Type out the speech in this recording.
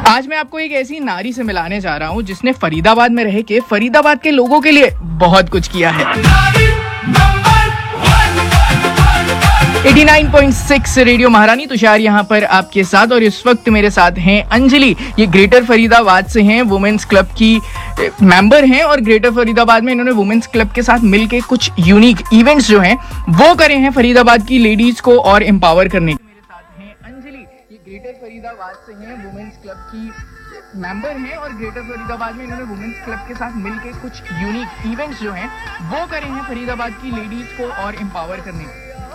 आज मैं आपको एक ऐसी नारी से मिलाने जा रहा हूँ जिसने फरीदाबाद में रह के फरीदाबाद के लोगों के लिए बहुत कुछ किया है। 89.6 रेडियो महारानी तुषार यहाँ पर आपके साथ, और इस वक्त मेरे साथ हैं अंजलि। ये ग्रेटर फरीदाबाद से हैं, वुमेन्स क्लब की मेंबर हैं, और ग्रेटर फरीदाबाद में इन्होंने वुमेन्स क्लब के साथ मिलके कुछ यूनिक इवेंट्स जो हैं वो करे हैं फरीदाबाद की लेडीज को और एम्पावर करने के। मेरे साथ हैं अंजलि, ये ग्रेटर फरीदाबाद से हैं, वुमेन्स क्लब की मेंबर हैं, और ग्रेटर फरीदाबाद में इन्होंने वुमेन्स क्लब के साथ मिलके कुछ यूनिक इवेंट्स जो हैं वो करे हैं फरीदाबाद की लेडीज को और एम्पावर करने के।